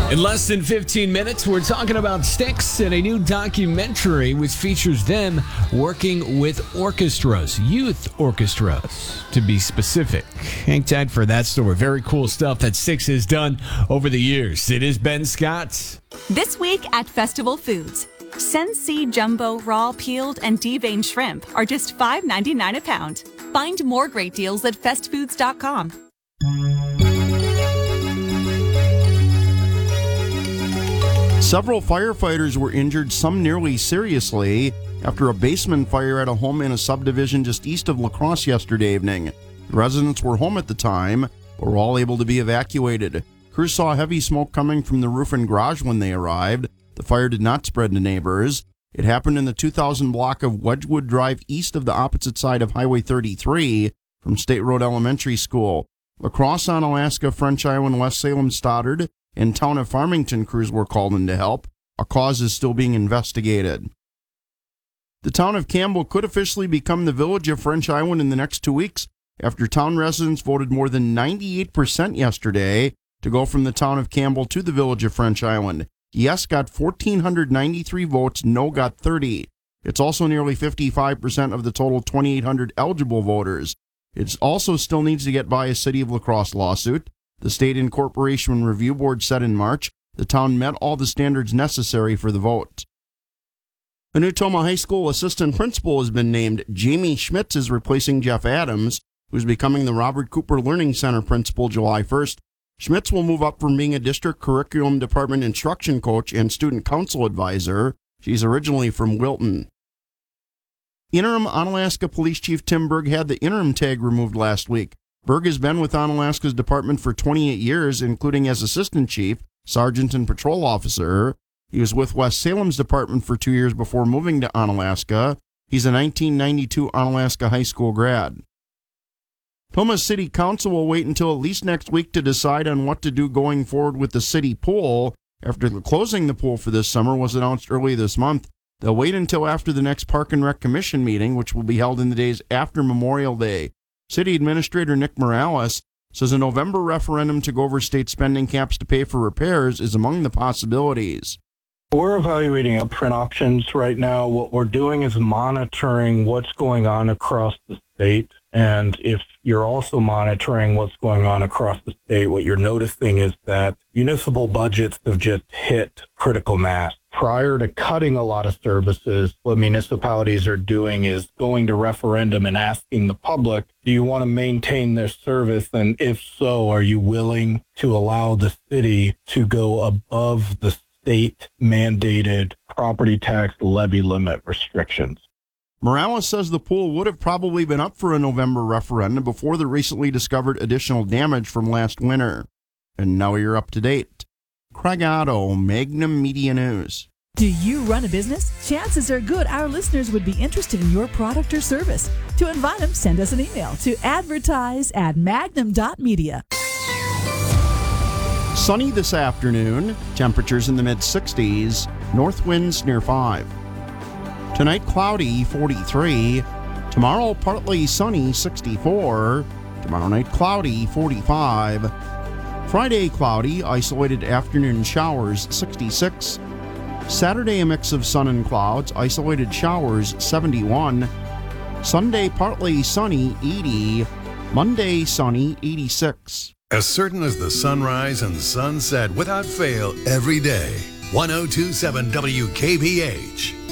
In less than 15 minutes, we're talking about Styx and a new documentary which features them working with orchestras, youth orchestras, to be specific. Hang tight for that story. Very cool stuff that Styx has done over the years. It is Ben Scott. This week at Festival Foods, Sensi Jumbo Raw Peeled and Deveined Shrimp are just $5.99 a pound. Find more great deals at festfoods.com. Several firefighters were injured, some nearly seriously, after a basement fire at a home in a subdivision just east of La Crosse yesterday evening. The residents were home at the time, but were all able to be evacuated. Crews saw heavy smoke coming from the roof and garage when they arrived. The fire did not spread to neighbors. It happened in the 2000 block of Wedgwood Drive east of the opposite side of Highway 33 from State Road Elementary School. La Crosse, Onalaska, French Island, West Salem, Stoddard, and Town of Farmington crews were called in to help. A cause is still being investigated. The town of Campbell could officially become the village of French Island in the next 2 weeks after town residents voted more than 98% yesterday to go from the town of Campbell to the village of French Island. Yes got 1,493 votes, no got 30. It's also nearly 55% of the total 2,800 eligible voters. It also still needs to get by a City of La Crosse lawsuit. The State Incorporation Review Board said in March the town met all the standards necessary for the vote. A new Tomah High School assistant principal has been named. Jamie Schmitz is replacing Jeff Adams, who's becoming the Robert Cooper Learning Center principal July 1st. Schmitz will move up from being a district curriculum department instruction coach and student council advisor. She's originally from Wilton. Interim Onalaska Police Chief Tim Berg had the interim tag removed last week. Berg has been with Onalaska's department for 28 years, including as assistant chief, sergeant, and patrol officer. He was with West Salem's department for 2 years before moving to Onalaska. He's a 1992 Onalaska high school grad. Tomah City Council will wait until at least next week to decide on what to do going forward with the city pool. After closing the pool for this summer was announced early this month, they'll wait until after the next Park and Rec Commission meeting, which will be held in the days after Memorial Day. City Administrator Nick Morales says a November referendum to go over state spending caps to pay for repairs is among the possibilities. We're evaluating upfront options right now. What we're doing is monitoring what's going on across the state. And if you're also monitoring what's going on across the state, what you're noticing is that municipal budgets have just hit critical mass. Prior to cutting a lot of services, what municipalities are doing is going to referendum and asking the public, do you want to maintain their service? And if so, are you willing to allow the city to go above the state-mandated property tax levy limit restrictions? Morales says the pool would have probably been up for a November referendum before the recently discovered additional damage from last winter. And now you're up to date. Craig Otto, Magnum Media News. Do you run a business? Chances are good our listeners would be interested in your product or service. To invite them, send us an email to advertise@magnum.media. Sunny this afternoon, temperatures in the mid-60s, north winds near 5. Tonight, cloudy, 43. Tomorrow, partly sunny, 64. Tomorrow night, cloudy, 45. Friday, cloudy, isolated afternoon showers, 66. Saturday, a mix of sun and clouds, isolated showers, 71. Sunday, partly sunny, 80. Monday, sunny, 86. As certain as the sunrise and sunset without fail every day. 102.7 WKBH.